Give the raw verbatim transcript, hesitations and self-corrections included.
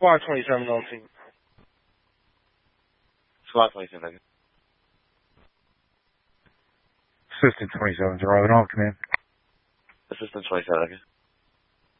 Squad twenty-seven on scene. Squad twenty-seven, okay. Assistant twenty-seven, arriving on command. Assistant twenty-seven, okay.